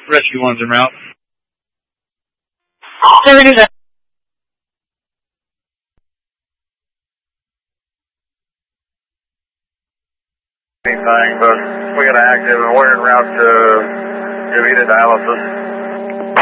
Rescue 1's en route. 77. Anything, but we got an active and we're en route to Jovita dialysis.